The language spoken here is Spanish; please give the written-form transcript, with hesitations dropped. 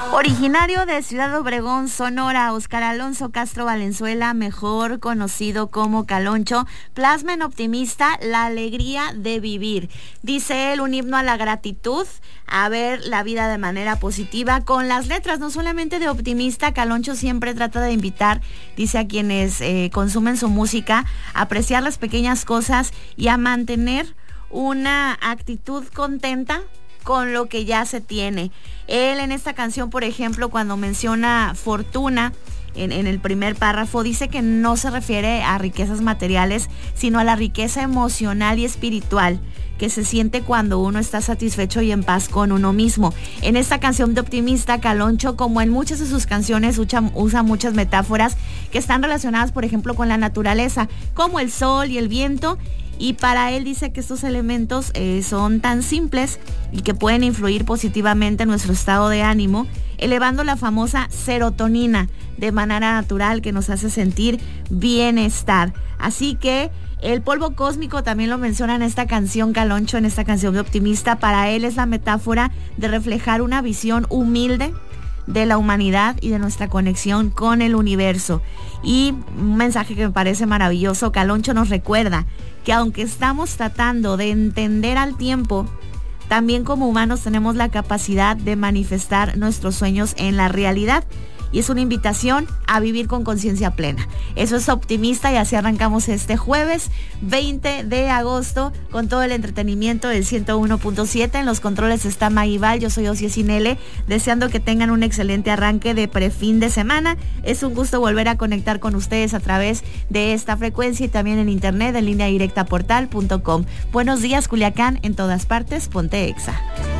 Originario de Ciudad Obregón, Sonora, Óscar Alonso Castro Valenzuela, mejor conocido como Caloncho, plasma en Optimista la alegría de vivir. Dice él, un himno a la gratitud, a ver la vida de manera positiva. Con las letras, no solamente de Optimista, Caloncho siempre trata de invitar, dice, a quienes consumen su música, a apreciar las pequeñas cosas y a mantener una actitud contenta con lo que ya se tiene. Él en esta canción, por ejemplo, cuando menciona fortuna, en el primer párrafo, dice que no se refiere a riquezas materiales, sino a la riqueza emocional y espiritual que se siente cuando uno está satisfecho y en paz con uno mismo. En esta canción de Optimista, Caloncho, como en muchas de sus canciones, usa muchas metáforas que están relacionadas, por ejemplo, con la naturaleza, como el sol y el viento. Y para él dice que estos elementos son tan simples y que pueden influir positivamente en nuestro estado de ánimo, elevando la famosa serotonina de manera natural que nos hace sentir bienestar. Así que el polvo cósmico también lo menciona en esta canción Caloncho, en esta canción de Optimista. Para él es la metáfora de reflejar una visión humilde de la humanidad y de nuestra conexión con el universo. Y un mensaje que me parece maravilloso, Caloncho nos recuerda que aunque estamos tratando de entender al tiempo, también como humanos tenemos la capacidad de manifestar nuestros sueños en la realidad. Y es una invitación a vivir con conciencia plena. Eso es Optimista y así arrancamos este jueves 20 de agosto con todo el entretenimiento del 101.7. En los controles está Maguibal, yo soy Ocie Sinele, deseando que tengan un excelente arranque de prefin de semana. Es un gusto volver a conectar con ustedes a través de esta frecuencia y también en internet en línea directa portal.com. Buenos días, Culiacán, en todas partes, ponte Exa.